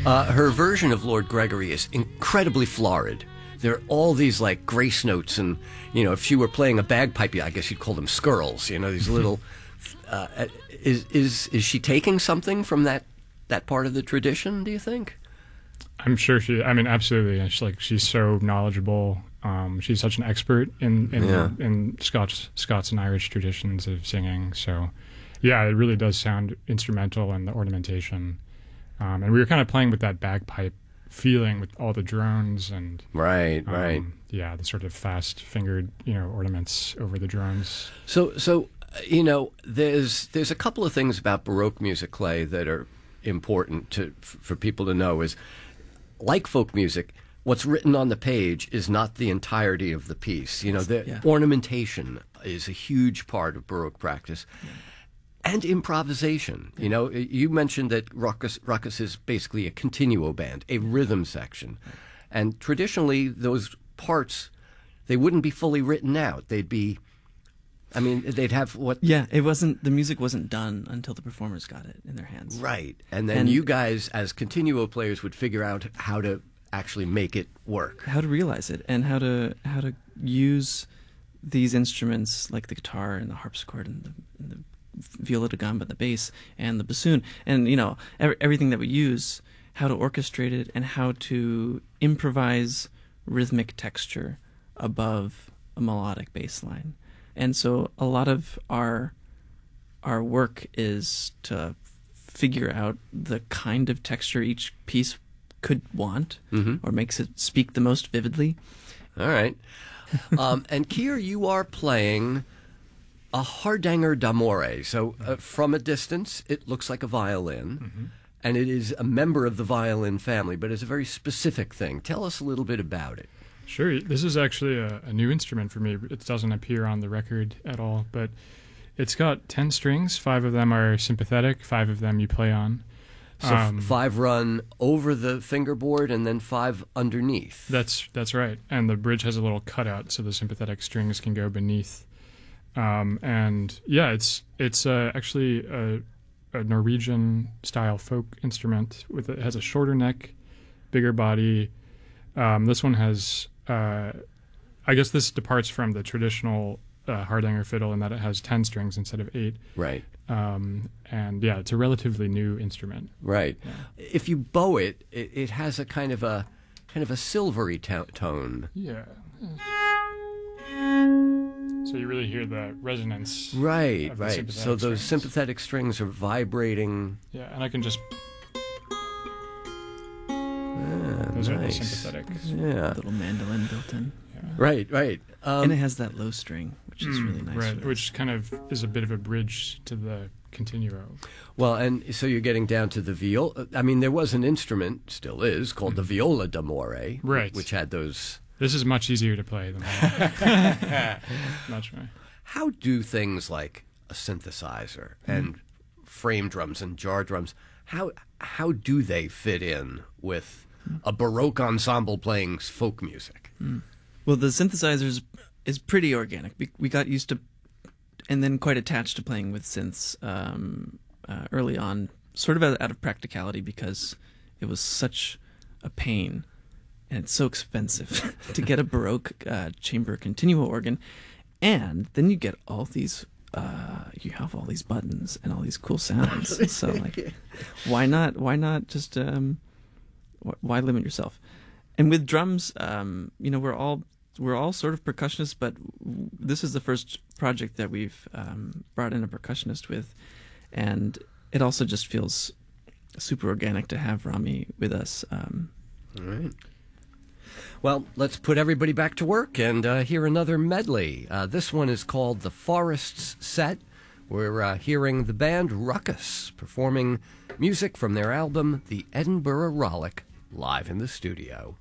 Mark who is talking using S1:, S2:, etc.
S1: Her version of Lord Gregory is incredibly florid. There are all these like grace notes, and if she were playing a bagpipe, I guess you'd call them skirls. These little. Is she taking something from that part of the tradition? Do you think?
S2: I'm sure she. I mean, absolutely. She's so knowledgeable. She's such an expert in Scots and Irish traditions of singing. So, yeah, it really does sound instrumental in the ornamentation. And we were kind of playing with that bagpipe feeling with all the drones and
S1: right.
S2: Yeah, the sort of fast fingered ornaments over the drones.
S1: So there's a couple of things about Baroque music, Clay, that are important for people to know. Is like folk music, what's written on the page is not the entirety of the piece. Ornamentation is a huge part of Baroque practice. Yeah. And improvisation. You mentioned that Ruckus is basically a continuo band, a rhythm section. And traditionally, those parts, they wouldn't be fully written out. They'd have what...
S3: Yeah, the music wasn't done until the performers got it in their hands.
S1: Right. And then you guys, as continuo players, would figure out how to actually make it work.
S3: How to realize it, and how to use these instruments like the guitar and the harpsichord and the viola da gamba, the bass, and the bassoon, and everything that we use, how to orchestrate it, and how to improvise rhythmic texture above a melodic bass line. And so a lot of our work is to figure out the kind of texture each piece could want, or makes it speak the most vividly.
S1: All right. And Keir, you are playing a Hardanger d'Amore. So from a distance, it looks like a violin, and it is a member of the violin family, but it's a very specific thing. Tell us a little bit about it.
S2: Sure. This is actually a new instrument for me. It doesn't appear on the record at all, but it's got 10 strings. 5 of them are sympathetic, 5 of them you play on.
S1: So 5 run over the fingerboard and then 5 underneath.
S2: That's right. And the bridge has a little cutout so the sympathetic strings can go beneath. And yeah, it's actually a Norwegian style folk instrument it has a shorter neck, bigger body. This one has, I guess this departs from the traditional Hardanger fiddle in that it has 10 strings instead of 8.
S1: Right.
S2: And yeah, it's a relatively new instrument.
S1: Right.
S2: Yeah.
S1: If you bow it, it has a kind of a silvery tone.
S2: Yeah. So you really hear the resonance.
S1: Right. So those sympathetic strings are vibrating.
S2: Yeah, and I can just. Those are the sympathetics.
S1: Yeah.
S3: A little mandolin built in.
S1: Yeah. Right.
S3: And it has that low string, which is really nice.
S2: Right, which kind of is a bit of a bridge to the continuo.
S1: Well, and so you're getting down to the viola. I mean, there was an instrument, still is, called the viola d'amore,
S2: right,
S1: which had those.
S2: This is much easier to play than that. Much more.
S1: How do things like a synthesizer and frame drums and jar drums, how do they fit in with a Baroque ensemble playing folk music?
S3: Well, the synthesizer is pretty organic. We got used to, and then quite attached to playing with synths early on, sort of out of practicality because it was such a pain. And it's so expensive to get a Baroque chamber continuo organ. And then you get all these, you have all these buttons and all these cool sounds. So, like, why not just, why limit yourself? And with drums, we're all sort of percussionists, but this is the first project that we've brought in a percussionist with. And it also just feels super organic to have Rami with us.
S1: All right. Well, let's put everybody back to work and hear another medley. This one is called The Forests Set. We're hearing the band Ruckus performing music from their album The Edinburgh Rollick live in the studio.